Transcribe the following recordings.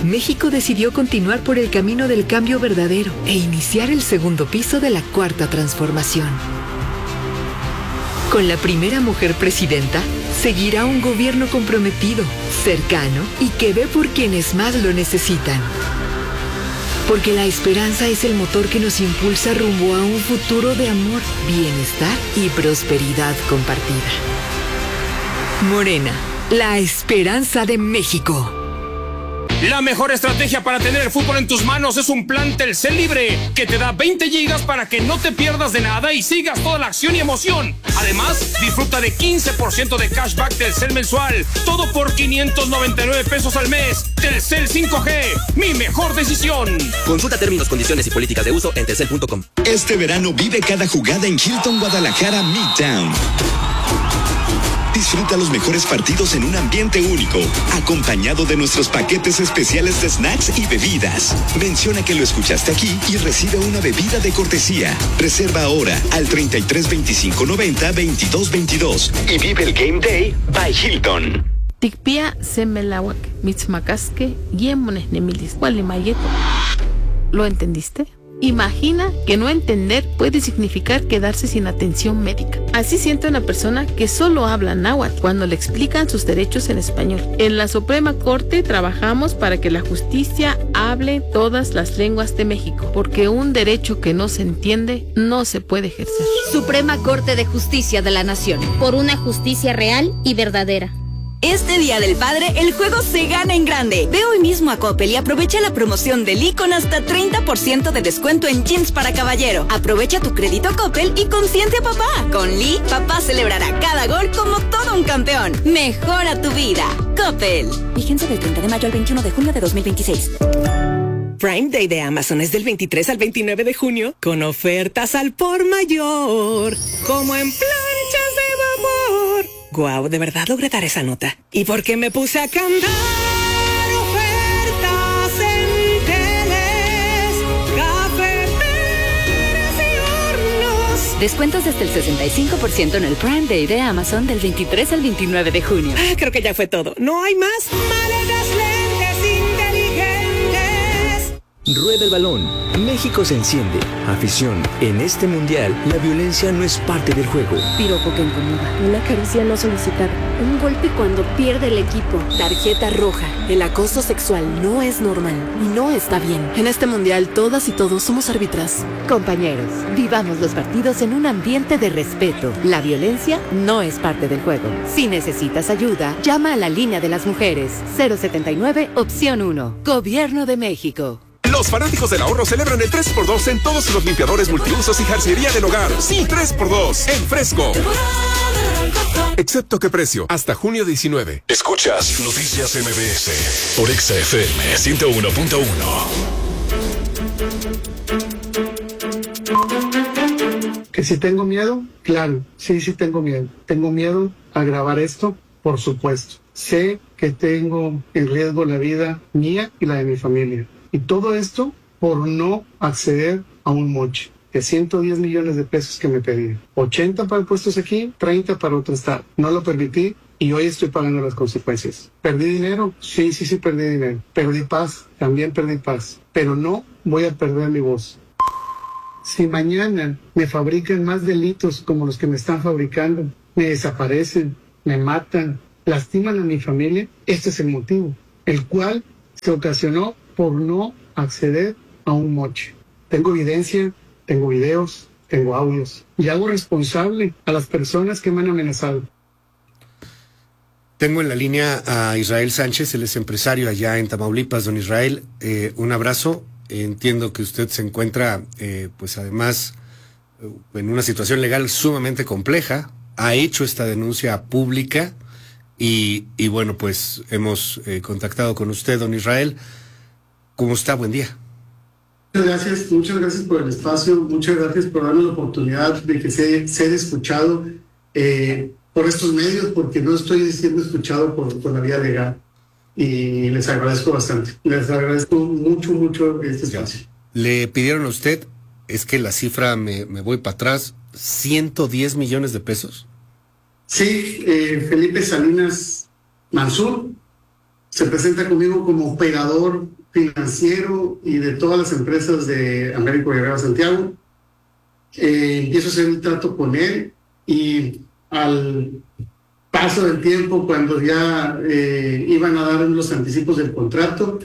México decidió continuar por el camino del cambio verdadero e iniciar el segundo piso de la Cuarta Transformación. Con la primera mujer presidenta, seguirá un gobierno comprometido, cercano y que ve por quienes más lo necesitan. Porque la esperanza es el motor que nos impulsa rumbo a un futuro de amor, bienestar y prosperidad compartida. Morena, la esperanza de México. La mejor estrategia para tener el fútbol en tus manos es un plan Telcel Libre, que te da 20 gigas para que no te pierdas de nada y sigas toda la acción y emoción. Además, disfruta de 15% de cashback Telcel mensual, todo por 599 pesos al mes. Telcel 5G, mi mejor decisión. Consulta términos, condiciones y políticas de uso en telcel.com. Este verano vive cada jugada en Hilton Guadalajara Midtown. Disfruta los mejores partidos en un ambiente único, acompañado de nuestros paquetes especiales de snacks y bebidas. Menciona que lo escuchaste aquí y recibe una bebida de cortesía. Reserva ahora al 33 25 90 22 22 y vive el Game Day by Hilton. Tikpia semelawak, mitzmakaske, yemones nemilis, gualimayeto. ¿Lo entendiste? Imagina que no entender puede significar quedarse sin atención médica. Así siente una persona que solo habla náhuatl cuando le explican sus derechos en español. En la Suprema Corte trabajamos para que la justicia hable todas las lenguas de México, porque un derecho que no se entiende no se puede ejercer. Suprema Corte de Justicia de la Nación. Por una justicia real y verdadera. Este Día del Padre, el juego se gana en grande. Ve hoy mismo a Coppel y aprovecha la promoción de Lee con hasta 30% de descuento en jeans para caballero. Aprovecha tu crédito Coppel y consiente a papá. Con Lee, papá celebrará cada gol como todo un campeón. Mejora tu vida. Coppel. Vigencia del 30 de mayo al 21 de junio de 2026. Prime Day de Amazon es del 23 al 29 de junio con ofertas al por mayor, como en planchas de vapor. Guau, de verdad logré dar esa nota. ¿Y por qué me puse a cantar? Ofertas en teles, cafeteras y hornos. Descuentos desde el 65% en el Prime Day de Amazon del 23 al 29 de junio. Creo que ya fue todo. ¿No hay más? Maletas, lentes inteligentes. Rueda el balón. México se enciende. Afición. En este mundial, la violencia no es parte del juego. Piropo que incomoda. Una caricia no solicitada. Un golpe cuando pierde el equipo. Tarjeta roja. El acoso sexual no es normal y no está bien. En este mundial, todas y todos somos árbitras. Compañeros, vivamos los partidos en un ambiente de respeto. La violencia no es parte del juego. Si necesitas ayuda, llama a la línea de las mujeres. 079, opción 1. Gobierno de México. Los fanáticos del ahorro celebran el 3x2 en todos los limpiadores multiusos y jarciería del hogar. Sí, 3x2 en Fresco. Excepto qué precio, hasta junio 19. Escuchas Noticias MBS por Exa FM 101.1. ¿Que si tengo miedo? Claro, sí tengo miedo. Tengo miedo a grabar esto, por supuesto. Sé que tengo en riesgo la vida mía y la de mi familia. Y todo esto por no acceder a un moche de 110 millones de pesos que me pedían. 80 para puestos aquí, 30 para otro estado. No lo permití y hoy estoy pagando las consecuencias. ¿Perdí dinero? Sí, perdí dinero. Perdí paz, también perdí paz. Pero no voy a perder mi voz. Si mañana me fabrican más delitos como los que me están fabricando, me desaparecen, me matan, lastiman a mi familia, este es el motivo, el cual se ocasionó por no acceder a un moche. Tengo evidencia, tengo videos, tengo audios y hago responsable a las personas que me han amenazado. Tengo en la línea a Israel Sánchez, él es empresario allá en Tamaulipas. Don Israel, un abrazo. Entiendo que usted se encuentra, pues además, en una situación legal sumamente compleja. Ha hecho esta denuncia pública y bueno, pues hemos contactado con usted, don Israel. ¿Cómo está? Buen día. Muchas gracias por el espacio, muchas gracias por darme la oportunidad de que ser escuchado por estos medios, porque no estoy siendo escuchado por la vía legal. Y les agradezco bastante, les agradezco mucho este espacio. Le pidieron a usted, es que la cifra, me voy para atrás, 110 millones de pesos. Sí, Felipe Salinas Mansur se presenta conmigo como operador financiero y de todas las empresas de Américo Guerrero Santiago. Empiezo a hacer un trato con él y al paso del tiempo, cuando ya iban a dar los anticipos del contrato,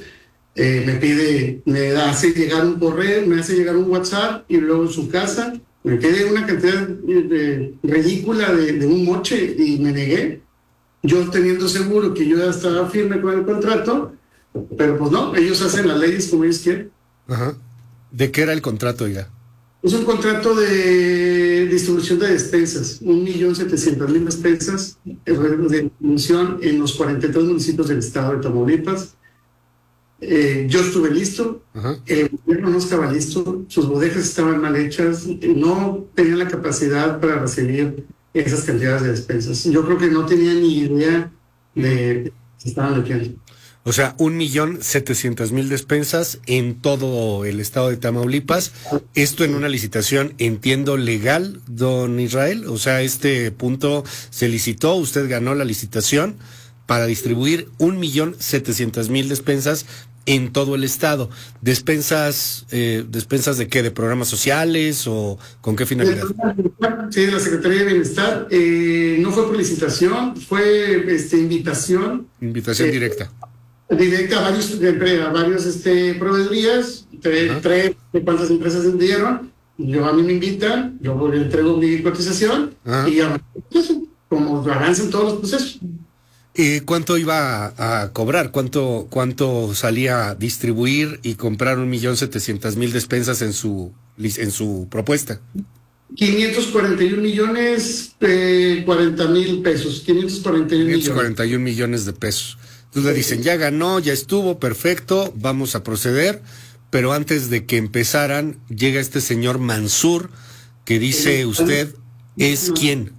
me hace llegar un correo, me hace llegar un WhatsApp y luego en su casa me pide una cantidad ridícula de un moche y me negué. Yo teniendo seguro que yo ya estaba firme con el contrato, pero pues no, ellos hacen las leyes como ellos quieren. Ajá. ¿De qué era el contrato, oiga? Es un contrato de distribución de despensas, 1.700.000 despensas de distribución en los 43 municipios del estado de Tamaulipas. Yo estuve listo, el gobierno no estaba listo, sus bodegas estaban mal hechas, no tenían la capacidad para recibir esas cantidades de despensas. Yo creo que no tenían ni idea de que se estaban metiendo. O sea, 1.700.000 despensas en todo el estado de Tamaulipas. Esto en una licitación, entiendo, legal, don Israel. O sea, este punto se licitó, usted ganó la licitación para distribuir 1.700.000 despensas en todo el estado. ¿Despensas de qué? ¿De programas sociales o con qué finalidad? Sí, de la Secretaría de Bienestar. No fue por licitación, fue invitación. Invitación directa. Directa a varios proveedorías, tres de cuántas empresas vendieron. A mí me invitan, yo le entrego mi cotización y como avanzan todos los procesos. ¿Cuánto iba a cobrar? ¿Cuánto salía a distribuir y comprar 1.700.000 despensas en su propuesta? 541 millones, 40,000 pesos. 541 millones de pesos. Entonces le dicen, ya ganó, ya estuvo, perfecto, vamos a proceder. Pero antes de que empezaran, llega este señor Mansur, que dice usted, ¿es quién?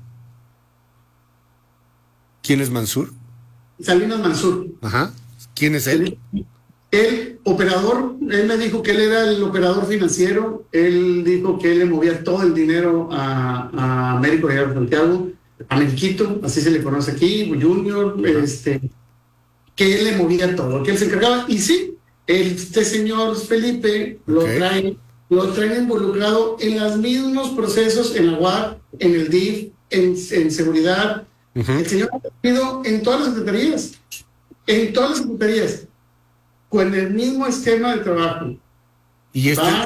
¿Quién es Mansur? Salinas Mansur. Ajá. ¿Quién es él? El operador, él me dijo que él era el operador financiero, él dijo que él le movía todo el dinero a Américo Guerrero Santiago, a Meriquito, así se le conoce aquí, Junior, que él le movía todo, que él se encargaba, y sí, este señor Felipe lo trae involucrado en los mismos procesos, en la UAP, en el DIF, en seguridad. El señor ha tenido en todas las secretarías, con el mismo esquema de trabajo. Y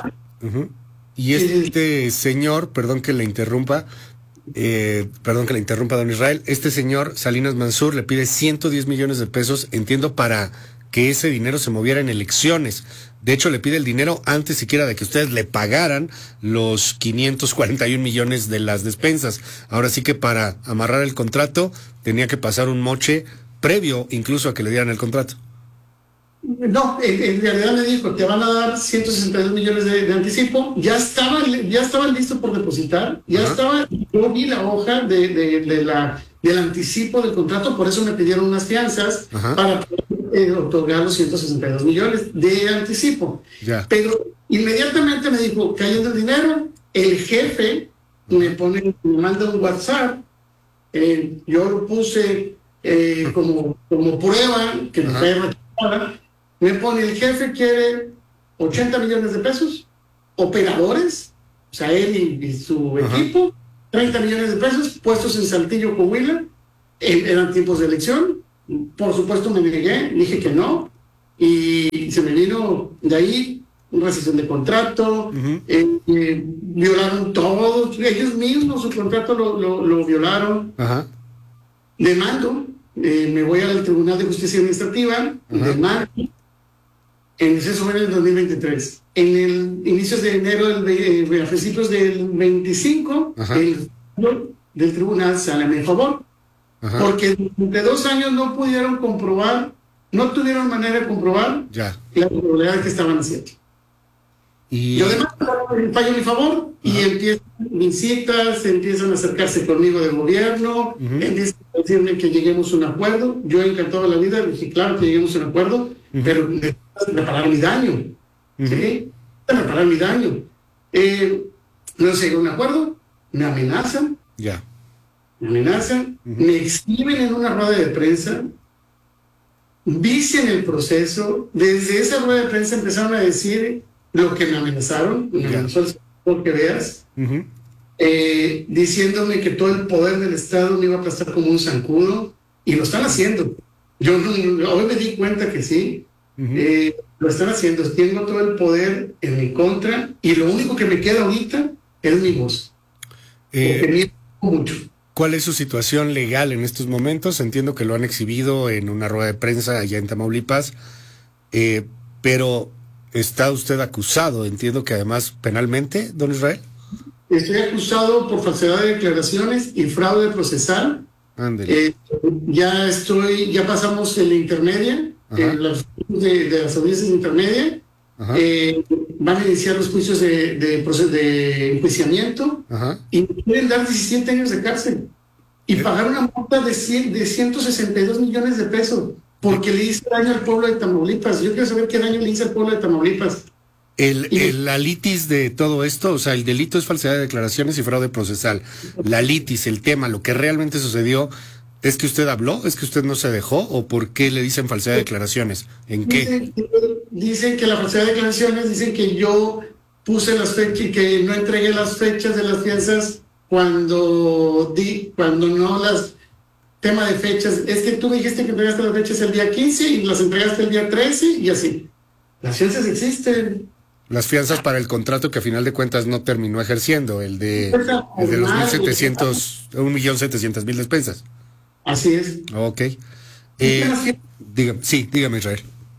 este señor, perdón que le interrumpa, don Israel, este señor Salinas Mansur le pide 110 millones de pesos, entiendo, para que ese dinero se moviera en elecciones. De hecho, le pide el dinero antes siquiera de que ustedes le pagaran los 541 millones de las despensas. Ahora sí que para amarrar el contrato tenía que pasar un moche previo incluso a que le dieran el contrato. No, en realidad me dijo, te van a dar 162 millones de anticipo, ya estaban listos por depositar, yo vi la hoja del anticipo del contrato, por eso me pidieron unas fianzas para poder otorgar los 162 millones de anticipo. Pero inmediatamente me dijo, cayendo el dinero, el jefe me manda un WhatsApp, yo lo puse como prueba, que no fue rechazada. Me pone, el jefe quiere 80 millones de pesos, operadores, o sea, él y su equipo, 30 millones de pesos puestos en Saltillo, Coahuila, eran tiempos de elección, por supuesto me negué, dije que no, y se me vino de ahí una rescisión de contrato, violaron todos, ellos mismos su contrato lo violaron, demando, me voy al Tribunal de Justicia Administrativa, demando. Eso fue en el 2023. En el inicios de enero, a principios del 25, el del tribunal sale a mi favor. Porque durante 2 años no pudieron comprobar, no tuvieron manera de comprobar la irregularidad que estaban haciendo. Yo además fallo a mi favor y empiezan visitas, empiezan a acercarse conmigo del gobierno, empiezan a decirme que lleguemos a un acuerdo. Yo encantado de la vida, dije claro que lleguemos a un acuerdo, pero reparar mi daño. ¿Sí? Reparar mi daño. No se llegó a un acuerdo, me amenazan. Me amenazan, me exhiben en una rueda de prensa vicia en el proceso. Desde esa rueda de prensa empezaron a decir lo que me amenazó el sector que veas, diciéndome que todo el poder del Estado me iba a aplastar como un zancudo, y lo están haciendo. Yo hoy me di cuenta que sí, lo están haciendo. Tengo todo el poder en mi contra, y lo único que me queda ahorita es mi voz. Porque me mucho. ¿Cuál es su situación legal en estos momentos? Entiendo que lo han exhibido en una rueda de prensa allá en Tamaulipas, pero ¿está usted acusado? Entiendo que además penalmente, don Israel. Estoy acusado por falsedad de declaraciones y fraude procesal. Ya pasamos en la intermedia, de las audiencias intermedias. Van a iniciar los juicios de enjuiciamiento y me quieren dar 17 años de cárcel y pagar una multa de 162 millones de pesos porque le hice daño al pueblo de Tamaulipas. Yo quiero saber qué daño le hice al pueblo de Tamaulipas. La litis de todo esto, o sea, el delito es falsedad de declaraciones y fraude procesal. La litis, el tema, lo que realmente sucedió, ¿es que usted habló? ¿Es que usted no se dejó? ¿O por qué le dicen falsedad de declaraciones? ¿En qué? Dicen que la falsedad de declaraciones, dicen que yo puse las fechas y que no entregué las fechas de las fianzas cuando no las... Tema de fechas, es que tú dijiste que entregaste las fechas el día 15 y las entregaste el día 13 y así. Las fianzas existen. Las fianzas para el contrato que a final de cuentas no terminó ejerciendo, el de los 1.700.000 despensas. Así es. Ok. Dígame, Israel.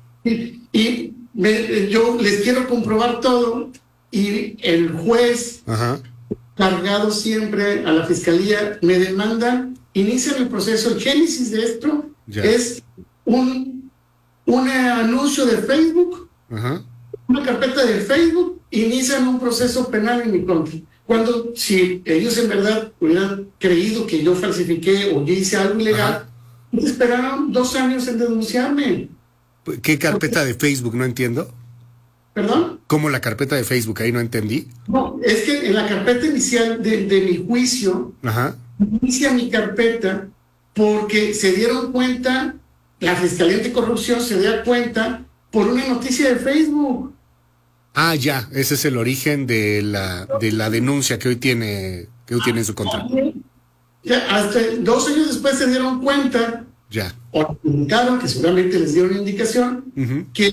Yo les quiero comprobar todo y el juez, cargado siempre a la fiscalía, me demanda, inician el proceso. El génesis de esto es un anuncio de Facebook, una carpeta de Facebook, inician un proceso penal en mi contra. Cuando, si ellos en verdad hubieran creído que yo falsifiqué o yo hice algo ilegal, esperaron 2 años en denunciarme. ¿Qué carpeta de Facebook? No entiendo. ¿Perdón? ¿Cómo la carpeta de Facebook? Ahí no entendí. No, es que en la carpeta inicial de mi juicio, inicia mi carpeta porque se dieron cuenta, la Fiscalía Anticorrupción se da cuenta por una noticia de Facebook. Ya, ese es el origen de la denuncia que hoy tiene en su contra. Hasta 2 años después se dieron cuenta, o indicaron, que seguramente les dieron una indicación, que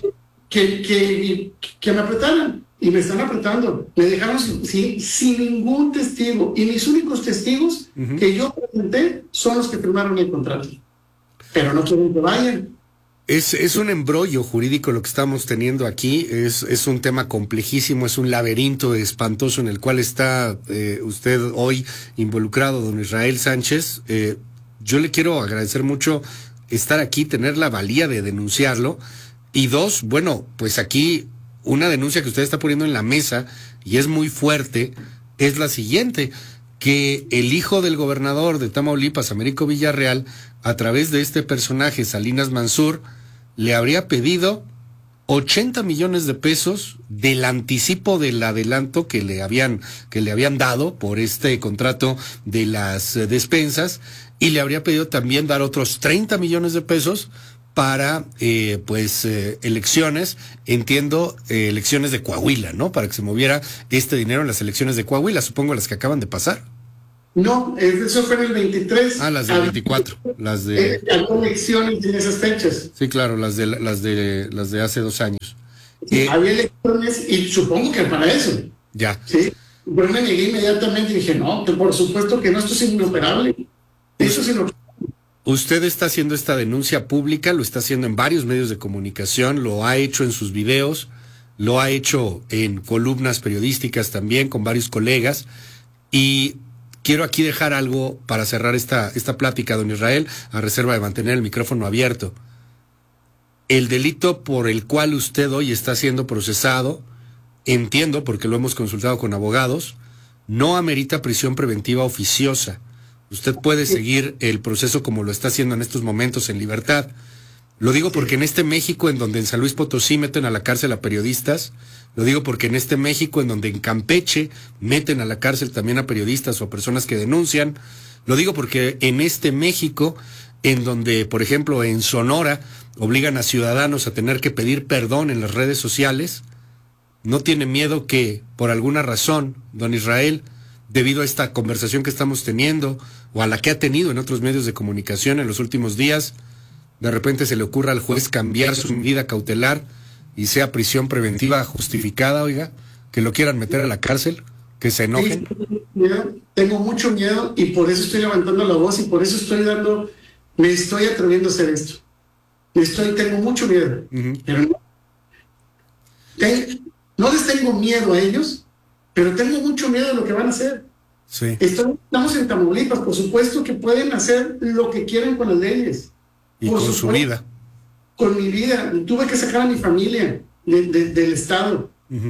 me apretaran, y me están apretando. Me dejaron sin ningún testigo, y mis únicos testigos que yo presenté son los que firmaron el contrato. Pero no quieren que vayan. Es un embrollo jurídico lo que estamos teniendo aquí, es un tema complejísimo, es un laberinto espantoso en el cual está usted hoy involucrado, don Israel Sánchez. Yo le quiero agradecer mucho estar aquí, tener la valía de denunciarlo, y 2, bueno, pues aquí una denuncia que usted está poniendo en la mesa, y es muy fuerte, es la siguiente: que el hijo del gobernador de Tamaulipas, Américo Villarreal, a través de este personaje, Salinas Mansur, le habría pedido 80 millones de pesos del anticipo del adelanto que le habían dado por este contrato de las despensas, y le habría pedido también dar otros 30 millones de pesos para elecciones, entiendo, elecciones de Coahuila, ¿no? Para que se moviera este dinero en las elecciones de Coahuila, supongo las que acaban de pasar. No, eso fue en el 23. Las del 24, las de... Había elecciones en esas fechas. Sí, claro, las de hace 2 años. Había elecciones y supongo que para eso. Ya. Sí, pero me negué inmediatamente y dije, no, por supuesto que no, esto es inoperable. Eso es inoperable. Usted está haciendo esta denuncia pública, lo está haciendo en varios medios de comunicación, lo ha hecho en sus videos, lo ha hecho en columnas periodísticas también con varios colegas, y quiero aquí dejar algo para cerrar esta plática, don Israel, a reserva de mantener el micrófono abierto. El delito por el cual usted hoy está siendo procesado, entiendo, porque lo hemos consultado con abogados, no amerita prisión preventiva oficiosa. Usted puede seguir el proceso como lo está haciendo en estos momentos en libertad. Lo digo porque en este México, en donde en San Luis Potosí meten a la cárcel a periodistas, lo digo porque en este México, en donde en Campeche meten a la cárcel también a periodistas o a personas que denuncian, lo digo porque en este México, en donde, por ejemplo, en Sonora obligan a ciudadanos a tener que pedir perdón en las redes sociales, ¿no tiene miedo que, por alguna razón, don Israel, debido a esta conversación que estamos teniendo, o a la que ha tenido en otros medios de comunicación en los últimos días, de repente se le ocurra al juez cambiar su medida cautelar y sea prisión preventiva justificada, oiga, que lo quieran meter a la cárcel, que se enojen? Sí, tengo mucho miedo y por eso estoy levantando la voz y por eso me estoy atreviendo a hacer esto. Tengo mucho miedo, pero no les tengo miedo a ellos, pero tengo mucho miedo de lo que van a hacer. Sí. Estamos en Tamaulipas, por supuesto que pueden hacer lo que quieran con las leyes. Y por con su vida. Con mi vida. Tuve que sacar a mi familia del estado.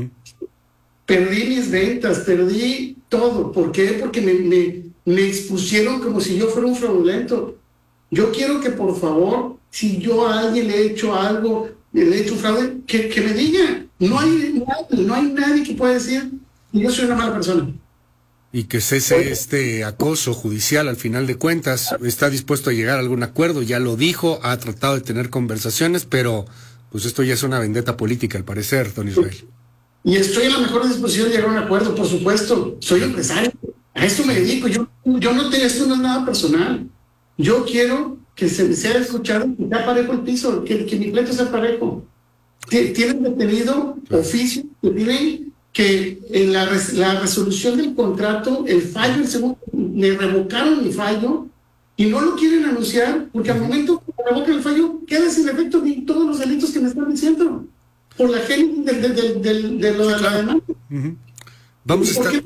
Perdí mis ventas, perdí todo. ¿Por qué? Porque me expusieron como si yo fuera un fraudulento. Yo quiero que, por favor, si yo a alguien le he hecho algo, le he hecho un fraude, que me diga. No hay nadie que pueda decir que yo soy una mala persona. Y que cese este acoso judicial al final de cuentas. Está dispuesto a llegar a algún acuerdo, ya lo dijo, ha tratado de tener conversaciones, pero pues esto ya es una vendetta política al parecer, don Israel. Y estoy en la mejor disposición de llegar a un acuerdo, por supuesto. Soy empresario, a esto me dedico. Esto no es nada personal. Yo quiero que se me sea escuchado, que sea parejo el piso, que mi pleito sea parejo. Tienen detenido oficio, que tienen que en la resolución del contrato, el fallo, el segundo, me revocaron mi fallo y no lo quieren anunciar porque al momento que revocan el fallo queda sin efecto de todos los delitos que me están diciendo por la génesis de lo de la demanda. Vamos a estar...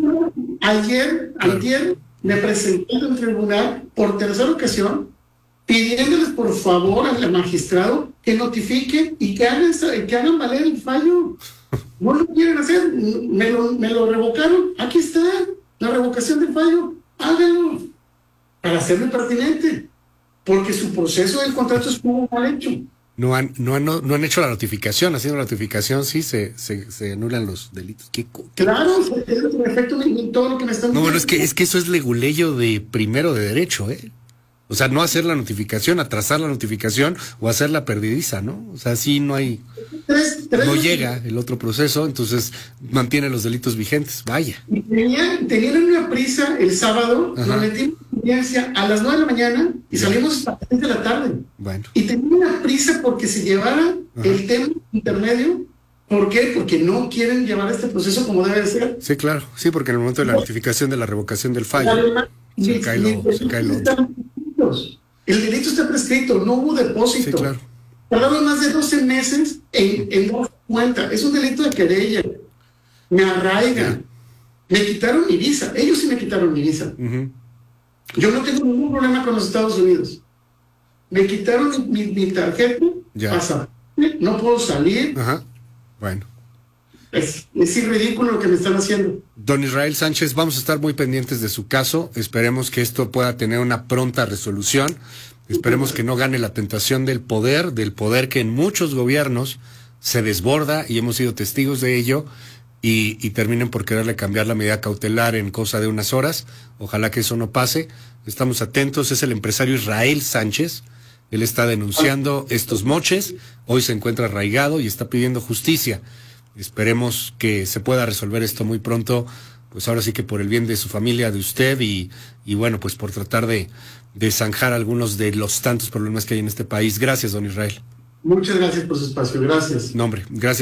Ayer me presenté en el tribunal por tercera ocasión pidiéndoles por favor al magistrado que notifique y que hagan valer el fallo. No lo quieren hacer, me lo revocaron. Aquí está la revocación del fallo. Háganlo para hacerme pertinente, porque su proceso del contrato es muy mal hecho. No han hecho la notificación. Haciendo la notificación sí se anulan los delitos. Claro, en efecto todo lo que me están diciendo. No, bueno, es que eso es leguleyo de primero de derecho, O sea, no hacer la notificación, atrasar la notificación o hacerla perdidiza, ¿no? O sea, sí no hay... no llega el otro proceso, entonces mantiene los delitos vigentes, vaya. Tenían una prisa el sábado, nos metimos en audiencia a las 9 de la mañana y salimos a las 6 de la tarde. Bueno. Y tenían una prisa porque se llevara el tema intermedio. ¿Por qué? Porque no quieren llevar este proceso como debe ser. Sí, claro. Sí, porque en el momento de la notificación de la revocación del fallo, se cae lo otro. El delito está prescrito, no hubo depósito. Sí, claro. Tardaron más de 12 meses en dar cuenta. Es un delito de querella. Me arraigan. Me quitaron mi visa. Ellos sí me quitaron mi visa. Yo no tengo ningún problema con los Estados Unidos. Me quitaron mi tarjeta. Pasaporte. No puedo salir. Bueno. Es ridículo lo que me están haciendo. Don Israel Sánchez, vamos a estar muy pendientes de su caso. Esperemos que esto pueda tener una pronta resolución. Esperemos que no gane la tentación del poder que en muchos gobiernos se desborda y hemos sido testigos de ello y terminen por quererle cambiar la medida cautelar en cosa de unas horas. Ojalá que eso no pase. Estamos atentos. Es el empresario Israel Sánchez. Él está denunciando estos moches. Hoy se encuentra arraigado y está pidiendo justicia. Esperemos que se pueda resolver esto muy pronto, pues ahora sí que por el bien de su familia, de usted y bueno, pues por tratar de zanjar algunos de los tantos problemas que hay en este país. Gracias, don Israel. Muchas gracias por su espacio, gracias. No, hombre, gracias.